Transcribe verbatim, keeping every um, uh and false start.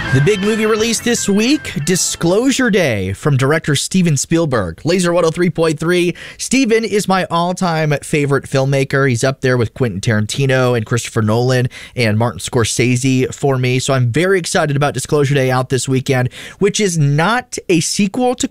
The big movie released this week, Disclosure Day from director Steven Spielberg. Laser one oh three point three. Steven is my all-time favorite filmmaker. He's up there with Quentin Tarantino and Christopher Nolan and Martin Scorsese for me. So I'm very excited about Disclosure Day out this weekend, which is not a sequel to